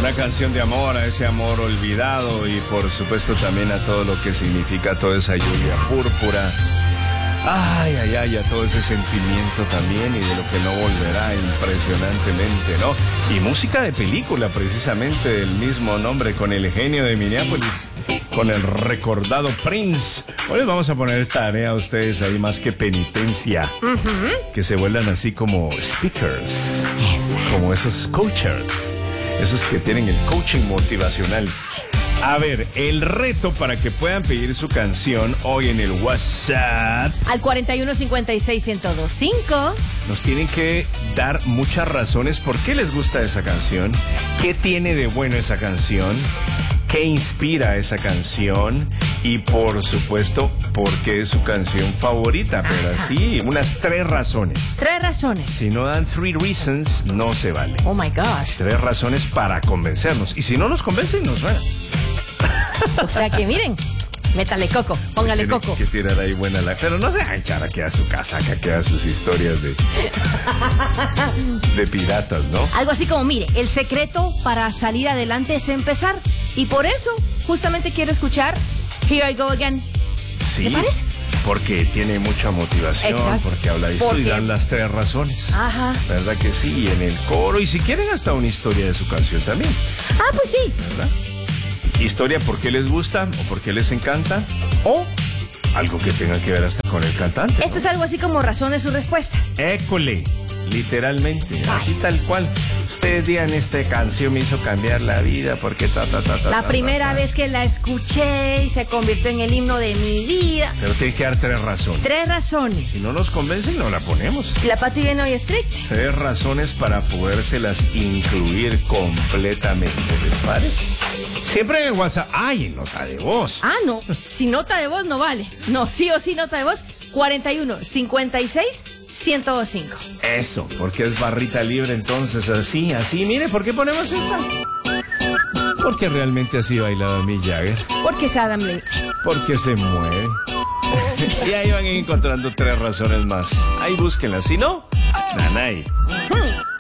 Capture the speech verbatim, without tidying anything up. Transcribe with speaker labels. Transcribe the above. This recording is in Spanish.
Speaker 1: Una canción de amor, a ese amor olvidado y por supuesto también a todo lo que significa toda esa lluvia púrpura. Ay, ay, ay, a todo ese sentimiento también y de lo que no volverá impresionantemente, ¿no? Y música de película, precisamente del mismo nombre, con el genio de Minneapolis, con el recordado Prince. Hoy les vamos a poner tarea a ustedes ahí más que penitencia. Uh-huh. Que se vuelvan así como speakers, yes. Como esos coaches, esos que tienen el coaching motivacional. A ver, el reto para que puedan pedir su canción hoy en el WhatsApp
Speaker 2: al cuatro uno cinco seis, uno cero dos cinco.
Speaker 1: Nos tienen que dar muchas razones por qué les gusta esa canción, qué tiene de bueno esa canción, qué inspira esa canción y por supuesto por qué es su canción favorita. Pero
Speaker 2: Ajá.
Speaker 1: así, unas tres razones.
Speaker 2: Tres razones.
Speaker 1: Si no dan three reasons, no se vale.
Speaker 2: Oh my gosh.
Speaker 1: Tres razones para convencernos. Y si no nos convencen, nos van.
Speaker 2: O sea que miren, métale coco, póngale
Speaker 1: Tiene
Speaker 2: coco.
Speaker 1: que tirar ahí buena la... Pero no se dejan echar aquí a su casa, que aquí a sus historias de... de piratas, ¿no?
Speaker 2: Algo así como, mire, el secreto para salir adelante es empezar. Y por eso, justamente quiero escuchar Here I Go Again.
Speaker 1: Sí,
Speaker 2: ¿Te parece?
Speaker 1: Porque tiene mucha motivación,
Speaker 2: Exacto.
Speaker 1: porque habla de esto
Speaker 2: Porque...
Speaker 1: y dan las tres razones.
Speaker 2: Ajá.
Speaker 1: ¿Verdad que sí? Y en el coro, y si quieren hasta una historia de su canción también.
Speaker 2: Ah, pues sí.
Speaker 1: ¿Verdad? Historia por qué les gusta o por qué les encanta o algo que tenga que ver hasta con el cantante, ¿no?
Speaker 2: Esto es algo así como razón de su respuesta.
Speaker 1: École, literalmente, así tal cual. Ustedes digan, esta canción me hizo cambiar la vida porque ta, ta, ta, ta.
Speaker 2: La
Speaker 1: ta,
Speaker 2: primera
Speaker 1: ta, ta.
Speaker 2: vez que la escuché y se convirtió en el himno de mi vida.
Speaker 1: Pero tiene que dar tres razones.
Speaker 2: Tres razones.
Speaker 1: Si no nos convencen, no la ponemos.
Speaker 2: La Pati viene hoy estricta.
Speaker 1: Tres razones para podérselas incluir completamente, ¿les parece? Siempre en el WhatsApp. ¡Ay, en nota de voz!
Speaker 2: Ah, no. Si nota de voz no vale. No, sí o sí nota de voz. cuatro uno cinco seis, uno cero dos cinco.
Speaker 1: Eso, porque es barrita libre, entonces así, así. Mire, ¿por qué ponemos esta? Porque realmente así bailaba Mick Jagger.
Speaker 2: Porque es Adam Levine.
Speaker 1: Porque se mueve. Y ahí van encontrando tres razones más. Ahí búsquenlas, si no, nanay.